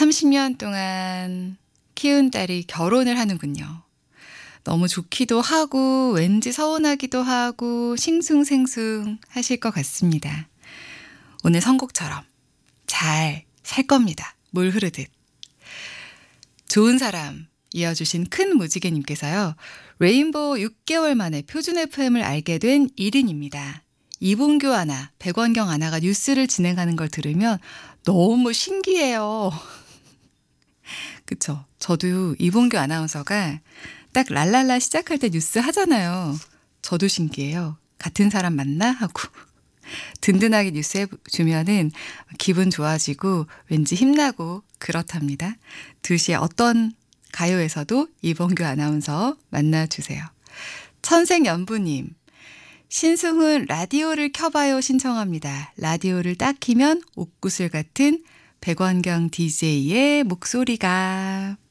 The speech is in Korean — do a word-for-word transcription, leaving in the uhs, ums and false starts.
삼십 년 동안 키운 딸이 결혼을 하는군요. 너무 좋기도 하고 왠지 서운하기도 하고 싱숭생숭 하실 것 같습니다. 오늘 선곡처럼 잘 살 겁니다. 물 흐르듯. 좋은 사람 이어주신 큰 무지개님께서요. 레인보우 육 개월 만에 표준 에프엠을 알게 된 일 인입니다. 이봉규 아나, 백원경 아나가 뉴스를 진행하는 걸 들으면 너무 신기해요. 그쵸? 저도 이봉규 아나운서가 딱 랄랄라 시작할 때 뉴스 하잖아요. 저도 신기해요. 같은 사람 맞나? 하고 든든하게 뉴스 해주면은 기분 좋아지고 왠지 힘나고 그렇답니다. 두 시에 어떤 가요에서도 이봉규 아나운서 만나주세요. 천생연부님, 신승훈 라디오를 켜봐요 신청합니다. 라디오를 딱 키면 옥구슬 같은 백원경 디제이의 목소리가